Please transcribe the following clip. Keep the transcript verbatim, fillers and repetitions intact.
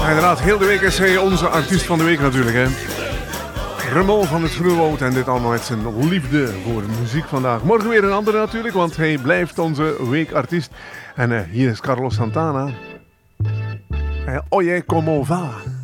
Inderdaad, heel de week is hij onze artiest van de week natuurlijk, hè. Ramon van het Groenwoud en dit allemaal met zijn liefde voor muziek vandaag. Morgen weer een andere natuurlijk, want hij blijft onze weekartiest. En uh, hier is Carlos Santana. Uh, Oye, como va?